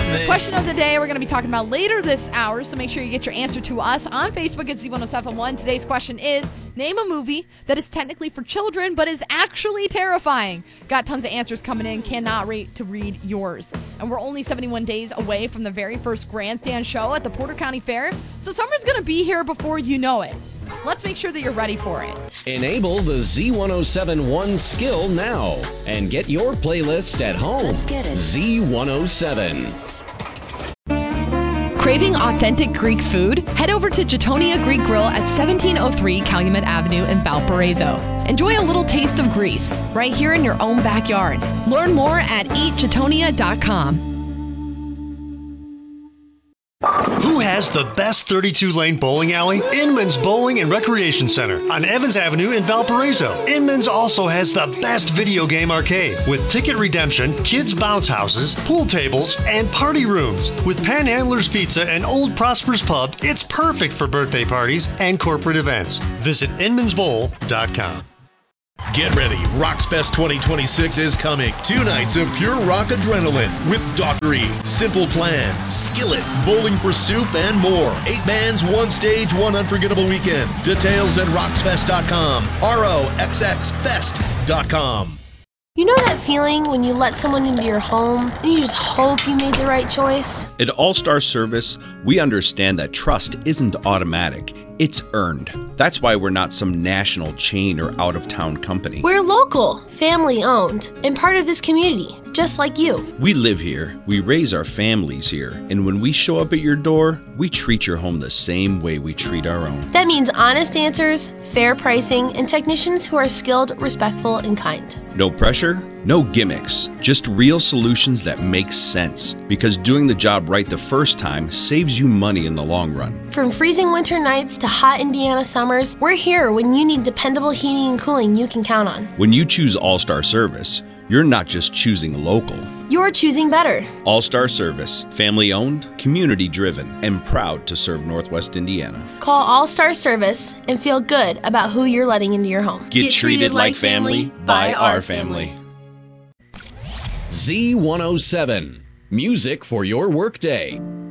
The question of the day we're going to be talking about later this hour, so make sure you get your answer to us on Facebook at Z1071. Today's question is, name a movie that is technically for children but is actually terrifying. Got tons of answers coming in. Cannot wait to read yours. And we're only 71 days away from the very first grandstand show at the Porter County Fair, so summer's going to be here before you know it. Let's make sure that you're ready for it. Enable the Z1071 skill now and get your playlist at home. Let's get it. Z107. Craving authentic Greek food? Head over to Jetonia Greek Grill at 1703 Calumet Avenue in Valparaiso. Enjoy a little taste of Greece right here in your own backyard. Learn more at eatjetonia.com. Who has the best 32-lane bowling alley? Inman's Bowling and Recreation Center on Evans Avenue in Valparaiso. Inman's also has the best video game arcade with ticket redemption, kids' bounce houses, pool tables, and party rooms. With Panhandler's Pizza and Old Prosper's Pub, it's perfect for birthday parties and corporate events. Visit inmansbowl.com. Get ready, Rocksfest 2026 is coming. 2 nights of pure rock adrenaline with Dr. E, Simple Plan, Skillet, Bowling for Soup, and more. 8 bands, 1 stage, 1 unforgettable weekend. Details at roxfest.com, roxfest.com. You know that feeling when you let someone into your home and you just hope you made the right choice? At All Star Service, we understand that trust isn't automatic. It's earned. That's why we're not some national chain or out-of-town company. We're local, family-owned, and part of this community, just like you. We live here, we raise our families here, and when we show up at your door, we treat your home the same way we treat our own. That means honest answers, fair pricing, and technicians who are skilled, respectful, and kind. No pressure, no gimmicks, just real solutions that make sense. Because doing the job right the first time saves you money in the long run. From freezing winter nights to hot Indiana summers, we're here when you need dependable heating and cooling you can count on. When you choose All-Star Service, you're not just choosing local. You're choosing better. All-Star Service, family-owned, community-driven, and proud to serve Northwest Indiana. Call All-Star Service and feel good about who you're letting into your home. Get treated like family by our family. Z107. Music for your workday.